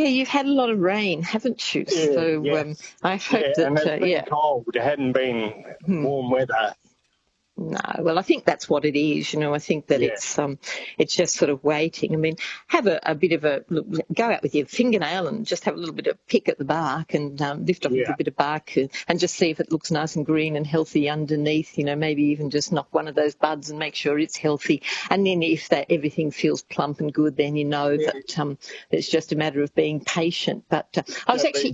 Yeah, you've had a lot of rain, haven't you? Yeah, So yes. I hope Yeah, that, and it's been cold. It hadn't been warm weather. No, well, I think that's what it is. I think that Yeah. it's just sort of waiting. I mean, have a bit of a look, go out with your fingernail and just have a little bit of pick at the bark and lift off a little bit of bark and just see if it looks nice and green and healthy underneath. Maybe even just knock one of those buds and make sure it's healthy. And then if everything feels plump and good, then you know that it's just a matter of being patient. But I was actually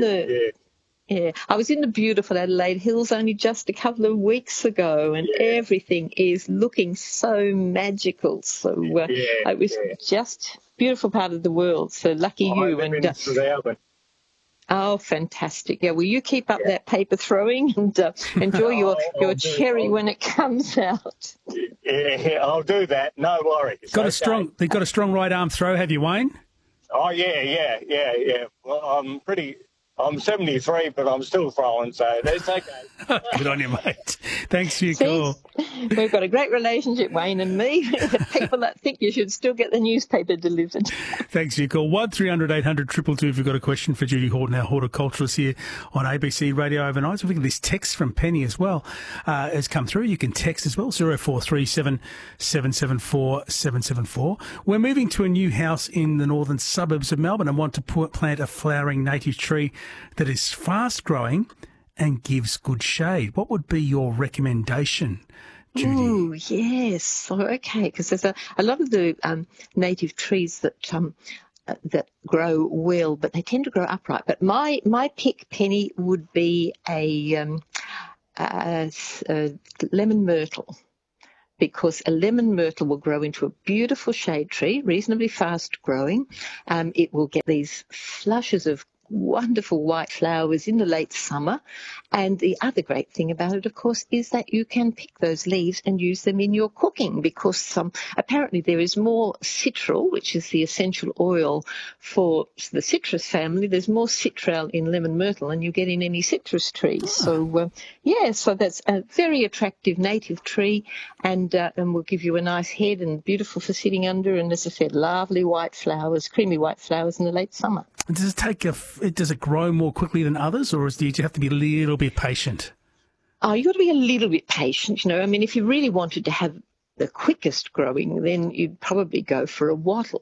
I was in the beautiful Adelaide Hills only just a couple of weeks ago, and everything is looking so magical. So it was just beautiful part of the world. So lucky you. I live in St Albans. Oh, fantastic. Yeah, well, you keep up that paper throwing and enjoy your cherry when it comes out. Yeah, I'll do that. No worries. They've got a strong right arm throw, have you, Wayne? Oh, yeah. Well, I'm 73, but I'm still throwing, so that's okay. Good on you, mate. Thanks for your call. We've got a great relationship, Wayne and me. People that think you should still get the newspaper delivered. Thanks for your call. 1300 800 222 if you've got a question for Judy Horton, our horticulturalist here on ABC Radio Overnight. So we get this text from Penny as well has come through. You can text as well, 0437 774 774. We're moving to a new house in the northern suburbs of Melbourne and want to plant a flowering native tree that is fast growing and gives good shade. What would be your recommendation, Judy? Oh, yes. So, okay, because there's a lot of the native trees that grow well, but they tend to grow upright. But my pick, Penny, would be a lemon myrtle, because a lemon myrtle will grow into a beautiful shade tree, reasonably fast growing. It will get these flushes of wonderful white flowers in the late summer. And the other great thing about it, of course, is that you can pick those leaves and use them in your cooking, because apparently there is more citral, which is the essential oil for the citrus family. There's more citral in lemon myrtle than you get in any citrus trees. So, so that's a very attractive native tree and will give you a nice head and beautiful for sitting under. And as I said, lovely white flowers, creamy white flowers in the late summer. Does it grow more quickly than others, or do you have to be a little bit patient? Oh, you've got to be a little bit patient, I mean, if you really wanted to have the quickest growing, then you'd probably go for a wattle,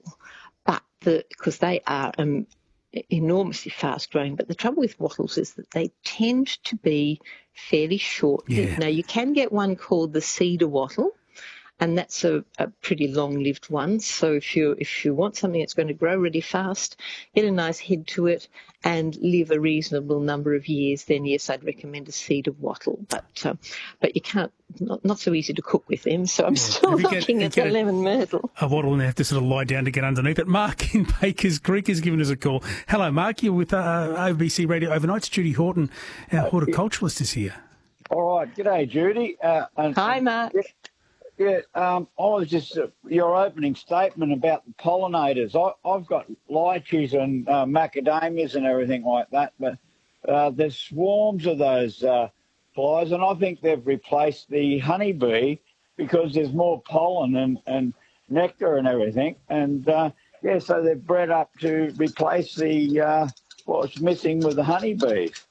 because they are enormously fast growing. But the trouble with wattles is that they tend to be fairly short-lived. Yeah. Now, you can get one called the cedar wattle, and that's a pretty long-lived one. So if you want something that's going to grow really fast, get a nice head to it, and live a reasonable number of years, then yes, I'd recommend a cedar wattle. But you can't, not so easy to cook with them. So I'm still looking at the lemon myrtle. A wattle, and they have to sort of lie down to get underneath it. Mark in Bakers Creek has given us a call. Hello, Mark. You're with ABC Radio Overnight. Judy Horton, our horticulturalist, is here. All right. G'day, Judy. Hi, Mark. Yeah, I was just your opening statement about the pollinators. I've got lychees and macadamias and everything like that, but there's swarms of those flies, and I think they've replaced the honeybee because there's more pollen and nectar and everything. And so they've bred up to replace the what's missing with the honeybees.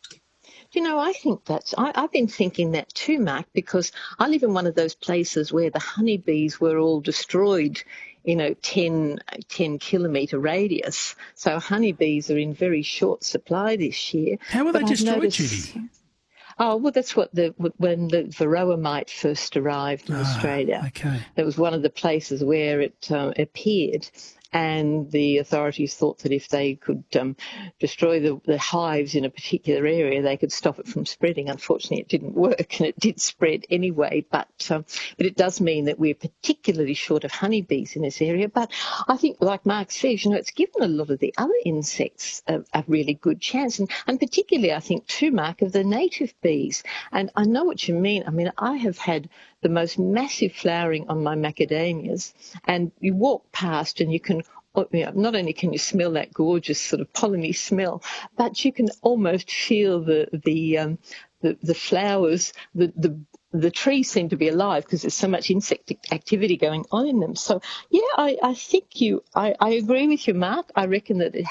I think I've been thinking that too, Mark, because I live in one of those places where the honeybees were all destroyed, 10-kilometre radius. So honeybees are in very short supply this year. How were they destroyed, Judy? Oh, well, that's when the varroa mite first arrived in Australia. Okay. It was one of the places where it appeared. And the authorities thought that if they could destroy the hives in a particular area, they could stop it from spreading. Unfortunately, it didn't work, and it did spread anyway. But it does mean that we're particularly short of honeybees in this area. But I think, like Mark says, it's given a lot of the other insects a really good chance, and particularly, I think, too, Mark, of the native bees. And I know what you mean. I mean, I have had the most massive flowering on my macadamias, and you walk past and you can, not only can you smell that gorgeous sort of polleny smell, but you can almost feel the flowers, the trees seem to be alive because there's so much insect activity going on in them. So, yeah, I think I agree with you, Mark. I reckon that it